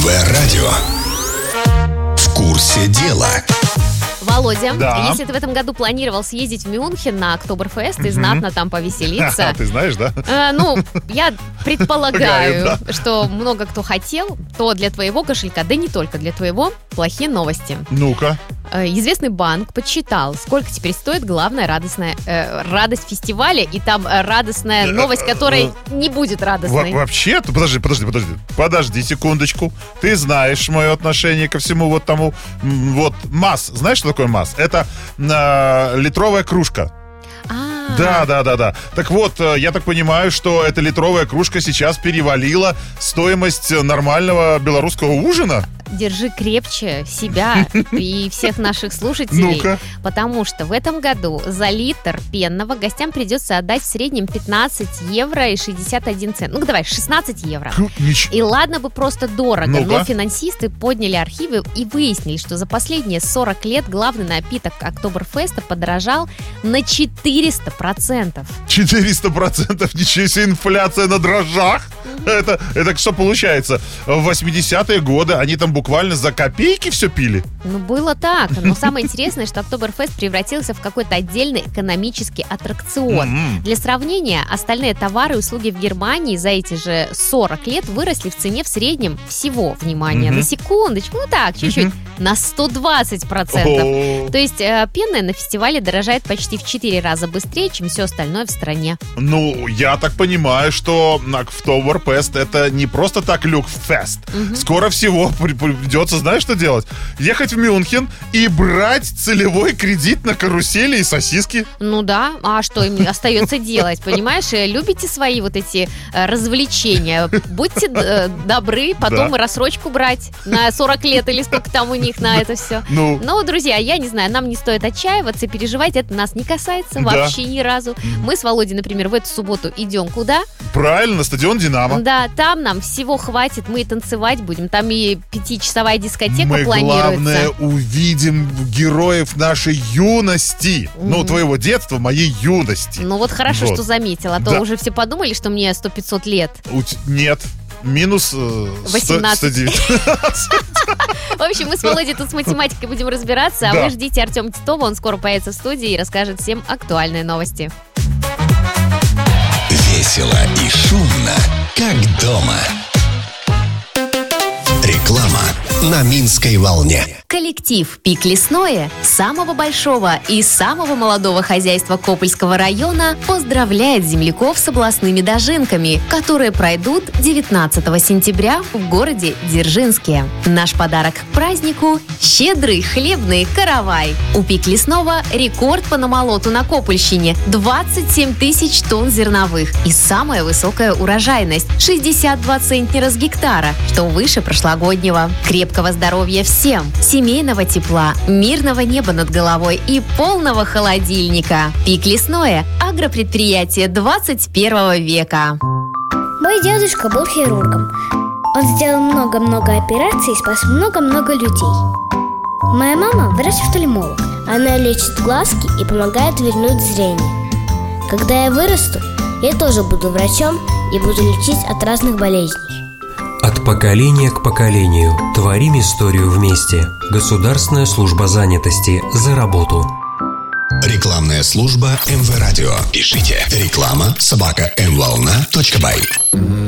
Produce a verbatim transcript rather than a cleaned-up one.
МВ-радио. В курсе дела. Володя, Да. если ты в этом году планировал съездить в Мюнхен на Октоберфест и знатно там повеселиться, Ты знаешь, да? э, ну, я предполагаю, Полагаю, что много кто хотел, то для твоего кошелька, да не только для твоего, плохие новости. Ну-ка. Э, Известный банк подсчитал, сколько теперь стоит главная радостная э, радость фестиваля, и там э, радостная новость, которой не будет Во- радостной. вообще, то подожди, подожди, подожди. Подожди секундочку. Ты знаешь мое отношение ко всему вот тому. м, Вот МАЗ. Знаешь, что такое МАЗ? Это э, литровая кружка. А, Да, да, да, да. Так вот, э, я так понимаю, что эта литровая кружка сейчас перевалила стоимость нормального белорусского ужина. Держи крепче себя и всех наших слушателей, Ну-ка. потому что в этом году за литр пенного гостям придется отдать в среднем пятнадцать евро и шестьдесят один цент. Ну, давай, шестнадцать евро. Хм, нич- И ладно бы просто дорого, Ну-ка. но финансисты подняли архивы и выяснили, что за последние сорок лет главный напиток Октоберфеста подорожал на четыреста процентов. четыреста процентов, ничего себе, инфляция на дрожжах. Это, это что получается? В восьмидесятые годы они там буквально за копейки все пили? Ну, было так. Но самое интересное, что Октоберфест превратился в какой-то отдельный экономический аттракцион. М-м. Для сравнения, остальные товары и услуги в Германии за эти же сорок лет выросли в цене в среднем всего, внимание, Мгм. на секундочку, ну так, чуть-чуть, на сто двадцать процентов. О, То есть э, пенное на фестивале дорожает почти в четыре раза быстрее, чем все остальное в стране. Ну, я так понимаю, что Октоберфест это не просто так люкс-фест. Скоро всего при- придется, знаешь, что делать? Ехать в Мюнхен и брать целевой кредит на карусели и сосиски. Ну да, а что им остается делать, понимаешь? Э, Любите свои вот эти э, развлечения, будьте э, добры, потом Да. и рассрочку брать на сорок лет или сколько там у них на это все. Ну, Ну, друзья, я не знаю, нам не стоит отчаиваться, переживать, это нас не касается Да. вообще ни разу. Мы с Володей, например, в эту субботу идем куда? правильно, на стадион «Динамо». Да, там нам всего хватит, мы и танцевать будем, там и пятичасовая дискотека Мы, планируется. главное, увидим героев нашей юности. Ну, Мгм. твоего детства, моей юности. Ну вот хорошо, Вот. что заметил, а то Да. уже все подумали, что мне сто-пятьсот лет. У т- Нет. Минус э, сто- восемнадцать. сто девятнадцать. В общем, мы с Володей тут с математикой будем разбираться, а Да. вы ждите Артема Титова, он скоро появится в студии и расскажет всем актуальные новости. Весело и шумно, как дома. Реклама на Минской волне. Коллектив «Пик Лесное» самого большого и самого молодого хозяйства Копыльского района поздравляет земляков с областными дожинками, которые пройдут девятнадцатого сентября в городе Дзержинске. Наш подарок к празднику – щедрый хлебный каравай. У «Пик Лесного» рекорд по намолоту на Копыльщине – двадцать семь тысяч тонн зерновых и самая высокая урожайность – шестьдесят два центнера с гектара, что выше прошлогоднего. Крепкого здоровья всем! Семейного тепла, мирного неба над головой и полного холодильника. «Пик Лесное» – агропредприятие двадцать первого века. Мой дедушка был хирургом. Он сделал много-много операций и спас много-много людей. Моя мама врач-офтальмолог. Она лечит глазки и помогает вернуть зрение. Когда я вырасту, я тоже буду врачом и буду лечить от разных болезней. От поколения к поколению. Творим историю вместе. Государственная служба занятости. За работу. Рекламная служба МВ-радио. Пишите реклама собака мволна точка бай.